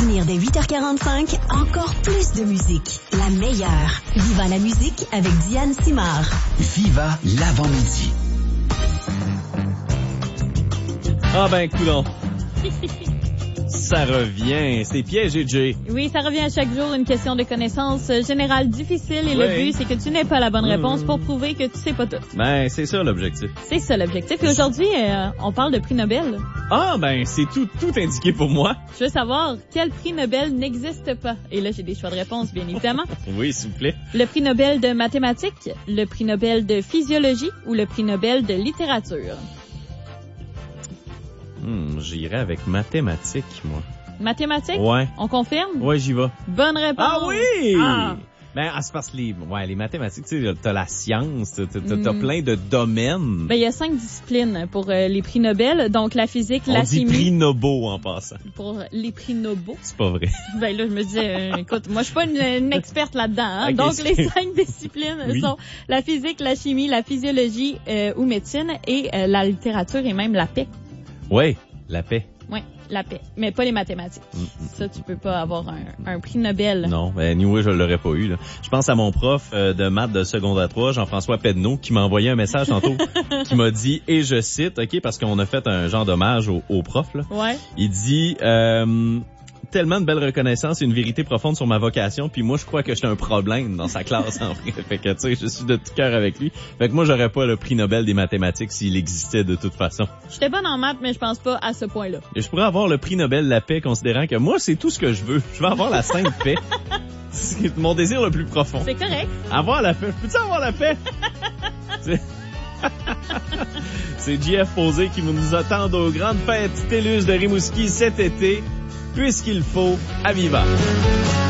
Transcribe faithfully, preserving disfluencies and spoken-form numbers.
venir dès huit heures quarante-cinq, encore plus de musique. La meilleure. Viva la musique avec Diane Simard. Viva l'avant-midi. Ah ben, coudonc. Ça revient, c'est piégé, Jay. Oui, ça revient à chaque jour, une question de connaissance générale difficile et ouais. le but, c'est que tu n'aies pas la bonne réponse mmh. pour prouver que tu sais pas tout. Ben, c'est ça l'objectif. C'est ça l'objectif. Et aujourd'hui, euh, on parle de prix Nobel. Ah, ben, c'est tout, tout indiqué pour moi. Je veux savoir quel prix Nobel n'existe pas. Et là, j'ai des choix de réponse, bien évidemment. Oui, s'il vous plaît. Le prix Nobel de mathématiques, le prix Nobel de physiologie ou le prix Nobel de littérature. Hmm, j'irais avec mathématiques, moi. Mathématiques? Ouais. On confirme? Ouais, j'y vais. Bonne réponse! Ah oui! Ah. Ben, c'est parce que les, ouais, les mathématiques, tu sais, t'as la science, t'as, t'as, t'as mm. plein de domaines. Ben, il y a cinq disciplines pour euh, les prix Nobel, donc la physique, On la dit chimie. prix Nobel en passant. Pour les prix Nobel. C'est pas vrai. Ben là, je me disais, euh, écoute, moi, je suis pas une, une experte là-dedans, hein. Okay, Donc, c'est... les cinq disciplines oui. sont la physique, la chimie, la physiologie euh, ou médecine et euh, la littérature et même la paix. Ouais, la paix. Oui, la paix, mais pas les mathématiques. Mm-hmm. Ça, tu peux pas avoir un, un prix Nobel. Non, ben anyway, je l'aurais pas eu. Là. Je pense à mon prof euh, de maths de secondaire trois, Jean-François Pedneau, qui m'a envoyé un message tantôt, qui m'a dit, et je cite, ok, parce qu'on a fait un genre d'hommage au, au prof, là. Ouais. Il dit, euh, tellement de belle reconnaissance et une vérité profonde sur ma vocation, puis moi, je crois que j'étais un problème dans sa classe, en vrai. Fait que, tu sais, je suis de tout cœur avec lui. Fait que moi, j'aurais pas le prix Nobel des mathématiques s'il existait de toute façon. J'étais bonne en maths, mais je pense pas à ce point-là. Et je pourrais avoir le prix Nobel de la paix, considérant que moi, c'est tout ce que je veux. Je veux avoir la sainte paix. C'est mon désir le plus profond. C'est correct. Avoir la paix. Peux-tu avoir la paix? C'est... c'est J F Posé qui nous attend aux grandes fêtes TELUS de Rimouski cet été, puisqu'il faut à Viva.